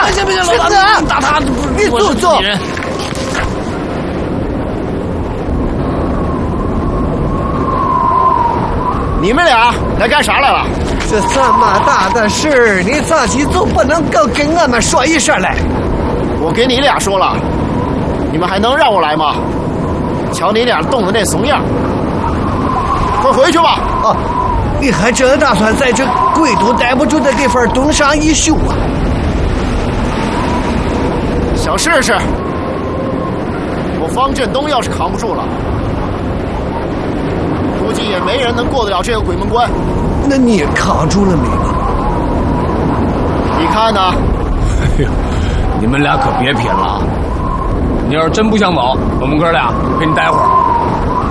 行不行， 师老大，打他， 你坐坐。 你们俩来干啥来了？ 这么大的事，你自己就不能够跟我们说一声来？ 我给你俩说了，你们还能让我来吗？瞧你俩冻的那怂样，快回去吧！ 哦，你还真打算在这贵都待不住的地方冻上一宿啊？ 想试试？我方振东要是扛不住了，估计也没人能过得了这个鬼门关。 那你扛住了没有？ 你看呢？ 哎呦，你们俩可别贫了啊！你要是真不想走，我们哥俩陪你待会儿。